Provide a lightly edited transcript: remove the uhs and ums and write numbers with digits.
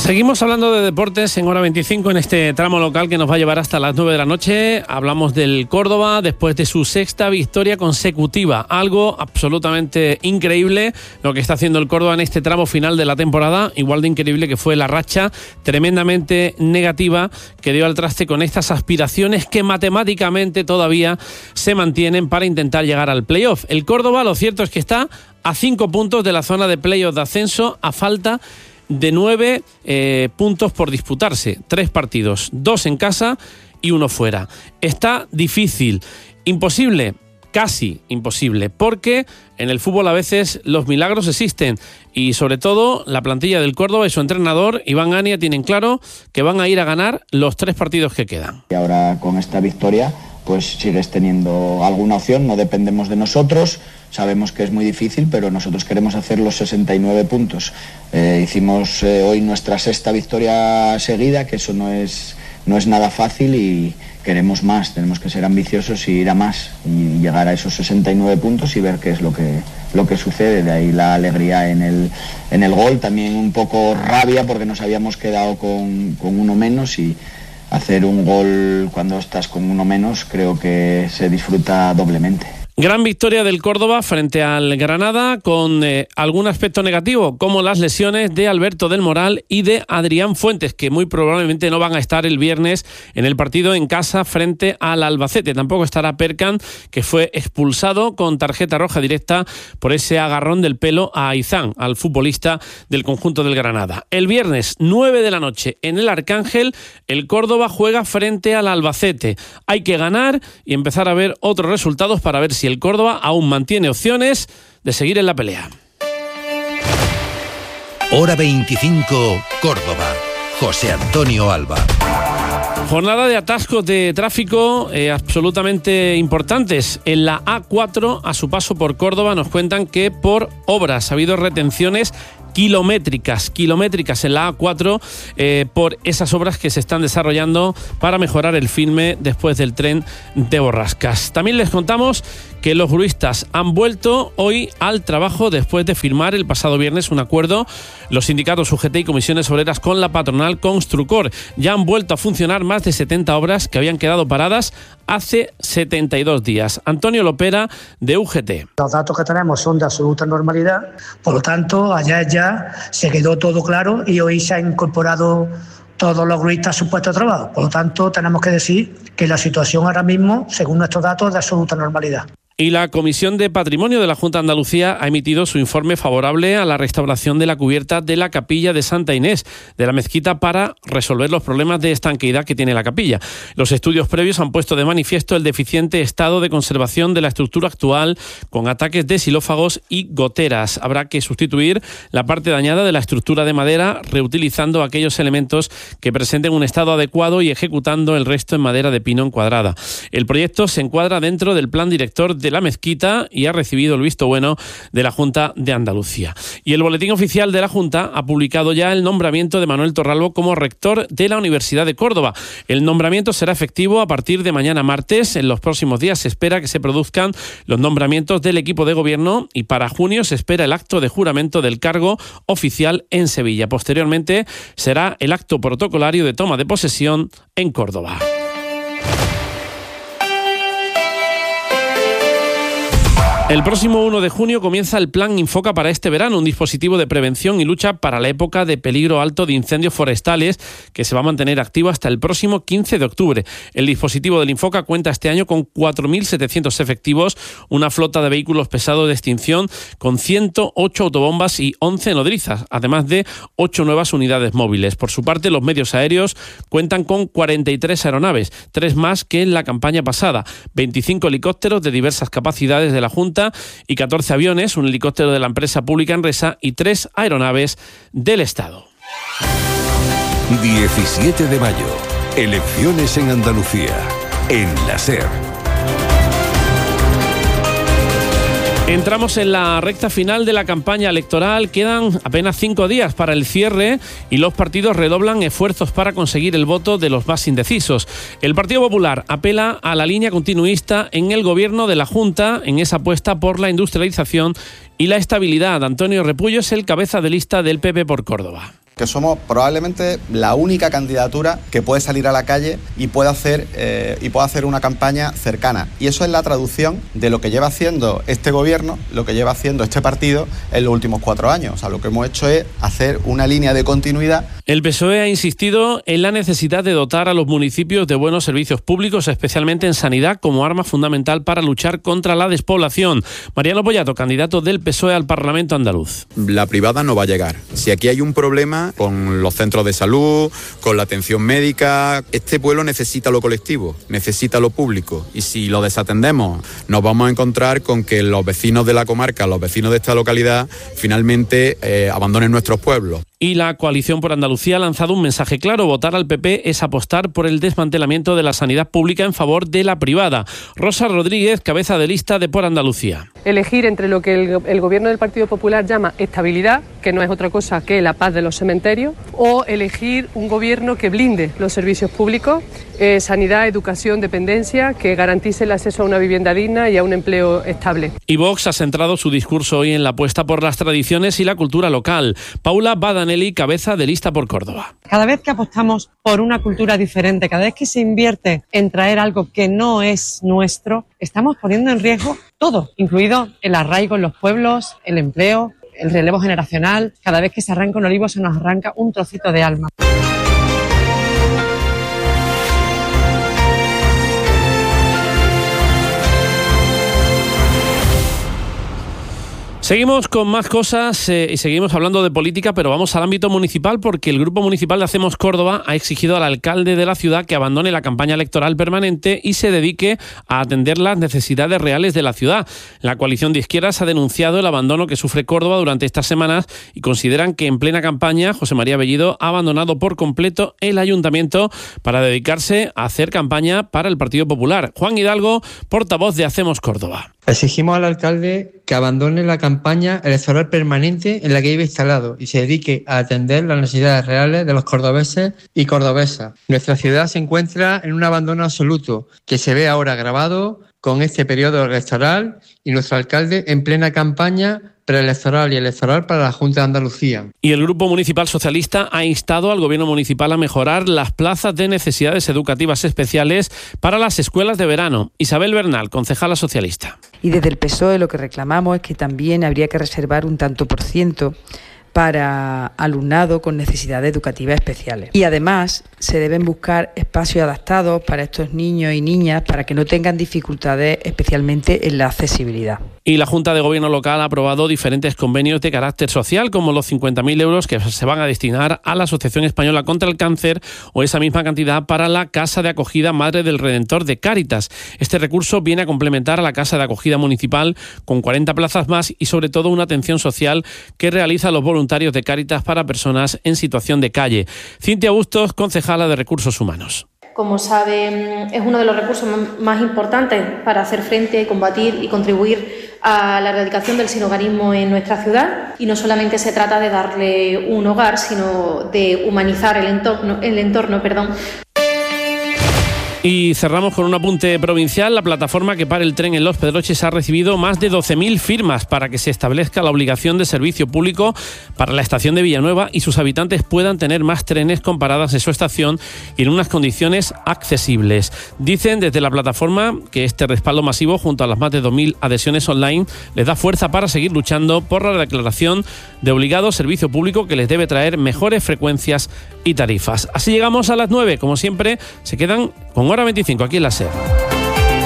Seguimos hablando de deportes en Hora 25 en este tramo local que nos va a llevar hasta las 9 de la noche. Hablamos del Córdoba después de su sexta victoria consecutiva. Algo absolutamente increíble lo que está haciendo el Córdoba en este tramo final de la temporada. Igual de increíble que fue la racha tremendamente negativa que dio al traste con estas aspiraciones que matemáticamente todavía se mantienen para intentar llegar al playoff. El Córdoba, lo cierto es que está a 5 puntos de la zona de playoff de ascenso a falta de 9 puntos por disputarse, 3 partidos, 2 en casa y 1 fuera. Está difícil, imposible, casi imposible, porque en el fútbol a veces los milagros existen y sobre todo la plantilla del Córdoba y su entrenador Iván Ania tienen claro que van a ir a ganar los 3 partidos que quedan. Y ahora con esta victoria pues sigues teniendo alguna opción, no dependemos de nosotros. Sabemos que es muy difícil, pero nosotros queremos hacer los 69 puntos. Hicimos hoy nuestra sexta victoria seguida, que eso no es nada fácil y queremos más. Tenemos que ser ambiciosos y ir a más y llegar a esos 69 puntos y ver qué es lo que sucede. De ahí la alegría en el gol, también un poco rabia porque nos habíamos quedado con uno menos y hacer un gol cuando estás con uno menos creo que se disfruta doblemente. Gran victoria del Córdoba frente al Granada con algún aspecto negativo, como las lesiones de Alberto del Moral y de Adrián Fuentes, que muy probablemente no van a estar el viernes en el partido en casa frente al Albacete. Tampoco estará Perkan, que fue expulsado con tarjeta roja directa por ese agarrón del pelo a Aizán, al futbolista del conjunto del Granada. El viernes, 9 de la noche, en el Arcángel, el Córdoba juega frente al Albacete. Hay que ganar y empezar a ver otros resultados para ver si el Córdoba aún mantiene opciones de seguir en la pelea. Hora 25, Córdoba. José Antonio Alba. Jornada de atascos de tráfico absolutamente importantes. En la A4, a su paso por Córdoba, nos cuentan que por obras ha habido retenciones kilométricas en la A4 por esas obras que se están desarrollando para mejorar el filme después del tren de Borrascas. También les contamos que los gruistas han vuelto hoy al trabajo después de firmar el pasado viernes un acuerdo, los sindicatos UGT y comisiones obreras con la patronal Construcor. Ya han vuelto a funcionar más de 70 obras que habían quedado paradas hace 72 días. Antonio Lopera, de UGT. Los datos que tenemos son de absoluta normalidad, por lo tanto, ayer ya se quedó todo claro y hoy se han incorporado todos los gruistas a su puesto de trabajo. Por lo tanto, tenemos que decir que la situación ahora mismo, según nuestros datos, es de absoluta normalidad. Y la Comisión de Patrimonio de la Junta de Andalucía ha emitido su informe favorable a la restauración de la cubierta de la capilla de Santa Inés de la mezquita para resolver los problemas de estanqueidad que tiene la capilla. Los estudios previos han puesto de manifiesto el deficiente estado de conservación de la estructura actual con ataques de xilófagos y goteras. Habrá que sustituir la parte dañada de la estructura de madera reutilizando aquellos elementos que presenten un estado adecuado y ejecutando el resto en madera de pino encuadrada. El proyecto se encuadra dentro del plan director de la mezquita y ha recibido el visto bueno de la Junta de Andalucía. Y el Boletín Oficial de la Junta ha publicado ya el nombramiento de Manuel Torralbo como rector de la Universidad de Córdoba. El nombramiento será efectivo a partir de mañana martes. En los próximos días se espera que se produzcan los nombramientos del equipo de gobierno y para junio se espera el acto de juramento del cargo oficial en Sevilla. Posteriormente será el acto protocolario de toma de posesión en Córdoba. El próximo 1 de junio comienza el Plan Infoca para este verano, un dispositivo de prevención y lucha para la época de peligro alto de incendios forestales que se va a mantener activo hasta el próximo 15 de octubre. El dispositivo del Infoca cuenta este año con 4.700 efectivos, una flota de vehículos pesados de extinción con 108 autobombas y 11 nodrizas, además de 8 nuevas unidades móviles. Por su parte, los medios aéreos cuentan con 43 aeronaves, 3 más que en la campaña pasada, 25 helicópteros de diversas capacidades de la Junta y 14 aviones, un helicóptero de la empresa pública Enresa y 3 aeronaves del Estado. 17 de mayo, elecciones en Andalucía, en la SER. Entramos en la recta final de la campaña electoral, quedan apenas 5 días para el cierre y los partidos redoblan esfuerzos para conseguir el voto de los más indecisos. El Partido Popular apela a la línea continuista en el gobierno de la Junta en esa apuesta por la industrialización y la estabilidad. Antonio Repullo es el cabeza de lista del PP por Córdoba. que somos probablemente la única candidatura que puede salir a la calle y puede hacer una campaña cercana. Y eso es la traducción de lo que lleva haciendo este gobierno, lo que lleva haciendo este partido en los últimos 4 años. O sea, lo que hemos hecho es hacer una línea de continuidad. El PSOE ha insistido en la necesidad de dotar a los municipios de buenos servicios públicos, especialmente en sanidad, como arma fundamental para luchar contra la despoblación. Mariano Pollato, candidato del PSOE al Parlamento andaluz. La privada no va a llegar. Si aquí hay un problema con los centros de salud, con la atención médica, este pueblo necesita lo colectivo, necesita lo público. Y si lo desatendemos, nos vamos a encontrar con que los vecinos de la comarca, los vecinos de esta localidad, finalmente abandonen nuestros pueblos. Y la Coalición por Andalucía ha lanzado un mensaje claro. Votar al PP es apostar por el desmantelamiento de la sanidad pública en favor de la privada. Rosa Rodríguez, cabeza de lista de Por Andalucía. Elegir entre lo que el gobierno del Partido Popular llama estabilidad, que no es otra cosa que la paz de los cementerios, o elegir un gobierno que blinde los servicios públicos, sanidad, educación, dependencia, que garantice el acceso a una vivienda digna y a un empleo estable. Y Vox ha centrado su discurso hoy en la apuesta por las tradiciones y la cultura local. Paula Badanelli, cabeza de lista por Córdoba. Cada vez que apostamos por una cultura diferente, cada vez que se invierte en traer algo que no es nuestro, estamos poniendo en riesgo todo, incluido el arraigo en los pueblos, el empleo, el relevo generacional. Cada vez que se arranca un olivo se nos arranca un trocito de alma. Seguimos con más cosas y seguimos hablando de política, pero vamos al ámbito municipal porque el Grupo Municipal de Hacemos Córdoba ha exigido al alcalde de la ciudad que abandone la campaña electoral permanente y se dedique a atender las necesidades reales de la ciudad. La coalición de izquierdas ha denunciado el abandono que sufre Córdoba durante estas semanas y consideran que en plena campaña José María Bellido ha abandonado por completo el ayuntamiento para dedicarse a hacer campaña para el Partido Popular. Juan Hidalgo, portavoz de Hacemos Córdoba. Exigimos al alcalde que abandone la campaña electoral permanente en la que vive instalado y se dedique a atender las necesidades reales de los cordobeses y cordobesas. Nuestra ciudad se encuentra en un abandono absoluto que se ve ahora agravado con este periodo electoral y nuestro alcalde en plena campaña preelectoral y electoral para la Junta de Andalucía. Y el Grupo Municipal Socialista ha instado al Gobierno Municipal a mejorar las plazas de necesidades educativas especiales para las escuelas de verano. Isabel Bernal, concejala socialista. Y desde el PSOE lo que reclamamos es que también habría que reservar un tanto por ciento para alumnado con necesidades educativas especiales. Y además se deben buscar espacios adaptados para estos niños y niñas para que no tengan dificultades, especialmente en la accesibilidad. Y la Junta de Gobierno local ha aprobado diferentes convenios de carácter social, como los 50.000 euros que se van a destinar a la Asociación Española contra el Cáncer o esa misma cantidad para la Casa de Acogida Madre del Redentor de Cáritas. Este recurso viene a complementar a la Casa de Acogida Municipal con 40 plazas más y sobre todo una atención social que realizan los voluntarios de Cáritas para personas en situación de calle. Cintia Bustos, concejala de Recursos Humanos. Como saben, es uno de los recursos más importantes para hacer frente, combatir y contribuir a la erradicación del sinhogarismo en nuestra ciudad. Y no solamente se trata de darle un hogar, sino de humanizar el entorno. Y cerramos con un apunte provincial. La plataforma que para el tren en Los Pedroches ha recibido más de 12.000 firmas para que se establezca la obligación de servicio público para la estación de Villanueva y sus habitantes puedan tener más trenes con paradas en su estación y en unas condiciones accesibles. Dicen desde la plataforma que este respaldo masivo, junto a las más de 2.000 adhesiones online, les da fuerza para seguir luchando por la declaración de obligado servicio público que les debe traer mejores frecuencias y tarifas. Así llegamos a las 9. Como siempre, se quedan con Hora 25 aquí en la SER.